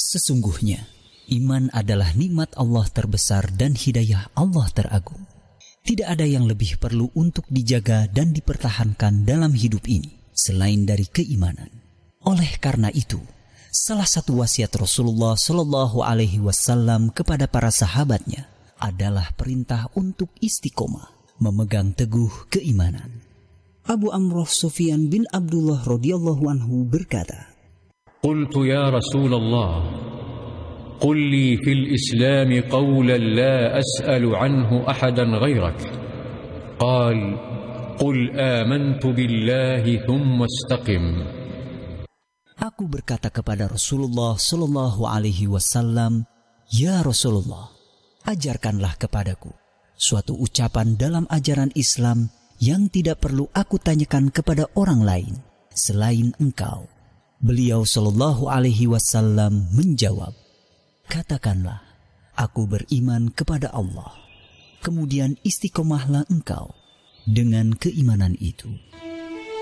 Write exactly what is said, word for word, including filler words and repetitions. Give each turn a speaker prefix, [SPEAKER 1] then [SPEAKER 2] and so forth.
[SPEAKER 1] Sesungguhnya, iman adalah nikmat Allah terbesar dan hidayah Allah teragung. Tidak ada yang lebih perlu untuk dijaga dan dipertahankan dalam hidup ini selain dari keimanan. Oleh karena itu, salah satu wasiat Rasulullah Shallallahu Alaihi Wasallam kepada para sahabatnya adalah perintah untuk istiqomah, memegang teguh keimanan. Abu Amroh Sufyan bin Abdullah radhiyallahu anhu berkata,
[SPEAKER 2] "Qultu ya Rasulullah, qul li fil Islam qawlan la as'alu anhu ahadan ghairak." Qal, "Qul amantu billahi thumma istaqim."
[SPEAKER 1] Aku berkata kepada Rasulullah Shallallahu Alaihi Wasallam, "Ya Rasulullah, ajarkanlah kepadaku suatu ucapan dalam ajaran Islam yang tidak perlu aku tanyakan kepada orang lain selain engkau." Beliau Shallallahu Alaihi Wasallam menjawab, "Katakanlah, aku beriman kepada Allah. Kemudian istiqomahlah engkau dengan keimanan itu."